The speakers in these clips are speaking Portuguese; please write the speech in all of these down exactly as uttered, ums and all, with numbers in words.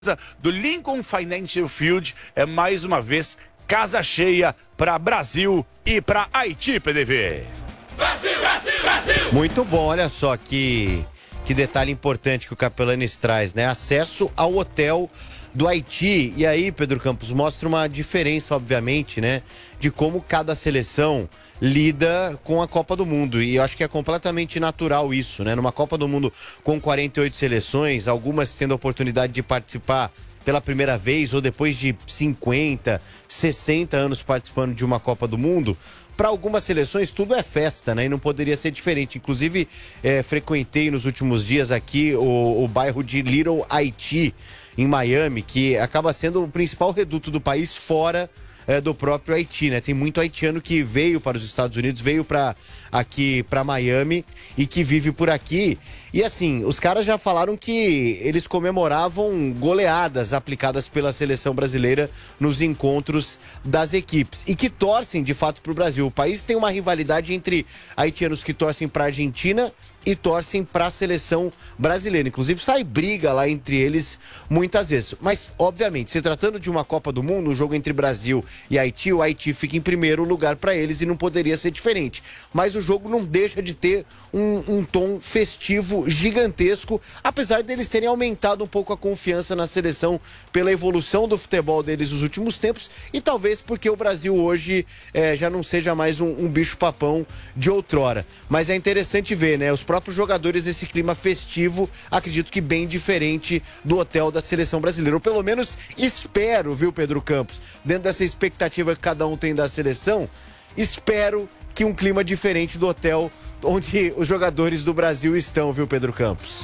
do Lincoln Financial Field é mais uma vez casa cheia para Brasil e para Haiti, P D V. Brasil, Brasil, Brasil! Muito bom, olha só que, que detalhe importante que o Capelanes traz, né? Acesso ao hotel do Haiti. E aí, Pedro Campos, mostra uma diferença, obviamente, né? De como cada seleção lida com a Copa do Mundo. E eu acho que é completamente natural isso, né? Numa Copa do Mundo com quarenta e oito seleções, algumas tendo a oportunidade de participar pela primeira vez ou depois de cinquenta, sessenta anos participando de uma Copa do Mundo. Para algumas seleções tudo é festa, né? E não poderia ser diferente. Inclusive, é, frequentei nos últimos dias aqui o, o bairro de Little Haiti, em Miami, que acaba sendo o principal reduto do país fora é, do próprio Haiti, né? Tem muito haitiano que veio para os Estados Unidos, veio para aqui para Miami e que vive por aqui. E assim, os caras já falaram que eles comemoravam goleadas aplicadas pela seleção brasileira nos encontros das equipes e que torcem de fato para o Brasil. O país tem uma rivalidade entre haitianos que torcem para a Argentina e torcem para a seleção brasileira. Inclusive sai briga lá entre eles muitas vezes. Mas, obviamente, se tratando de uma Copa do Mundo, um jogo entre Brasil e Haiti, o Haiti fica em primeiro lugar para eles e não poderia ser diferente. Mas o jogo não deixa de ter um, um tom festivo gigantesco, apesar deles terem aumentado um pouco a confiança na seleção pela evolução do futebol deles nos últimos tempos e talvez porque o Brasil hoje é, já não seja mais um, um bicho-papão de outrora. Mas é interessante ver, né? Os próprios jogadores desse clima festivo, acredito que bem diferente do hotel da seleção brasileira. Ou pelo menos espero, viu, Pedro Campos? Dentro dessa expectativa que cada um tem da seleção, espero que um clima diferente do hotel onde os jogadores do Brasil estão, viu, Pedro Campos?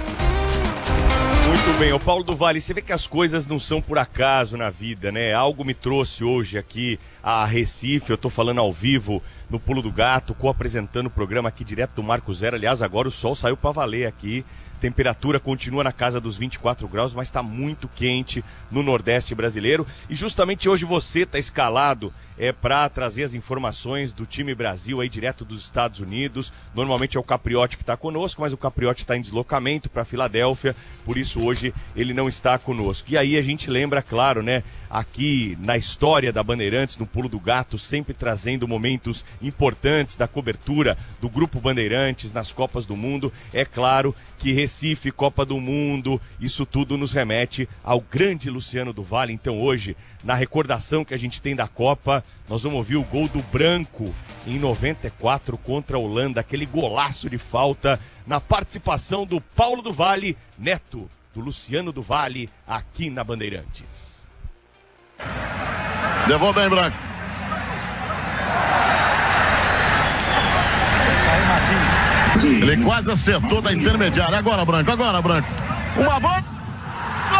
Muito bem, o Paulo do Vale, você vê que as coisas não são por acaso na vida, né? Algo me trouxe hoje aqui a Recife, eu tô falando ao vivo no Pulo do Gato, co-apresentando o programa aqui direto do Marco Zero. Aliás, agora o sol saiu para valer aqui. Temperatura continua na casa dos vinte e quatro graus, mas está muito quente no Nordeste brasileiro. E justamente hoje você está escalado é, para trazer as informações do time Brasil aí direto dos Estados Unidos. Normalmente é o Capriotti que está conosco, mas o Capriotti está em deslocamento para Filadélfia, por isso hoje ele não está conosco. E aí a gente lembra, claro, né, aqui na história da Bandeirantes, no Pulo do Gato, sempre trazendo momentos importantes da cobertura do Grupo Bandeirantes nas Copas do Mundo. É claro que Recife, Copa do Mundo, isso tudo nos remete ao grande Luciano do Vale. Então hoje, na recordação que a gente tem da Copa, nós vamos ouvir o gol do Branco em noventa e quatro contra a Holanda, aquele golaço de falta na participação do Paulo do Vale, neto do Luciano do Vale, aqui na Bandeirantes. Levou bem, Branco. Ele quase acertou da intermediária. Agora, Branco, agora, Branco. Uma bola.